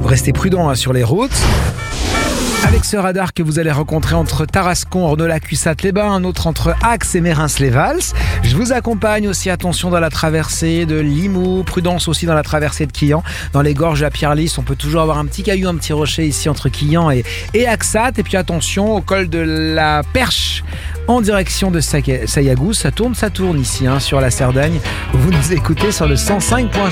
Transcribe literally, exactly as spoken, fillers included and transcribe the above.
Restez prudents hein, sur les routes. Avec ce radar que vous allez rencontrer entre Tarascon, Ornolac, Cussat-les-Bains, un autre entre Axe et Mérins-les-Vals. Je vous accompagne aussi, attention dans la traversée de Limoux, prudence aussi dans la traversée de Quillan. Dans les gorges de la Pierre-Lys, on peut toujours avoir un petit caillou, un petit rocher ici entre Quillan et, et Axat. Et puis attention au col de la Perche en direction de Sayagous. Ça tourne, ça tourne ici hein, sur la Cerdagne. Vous nous écoutez sur le cent cinq point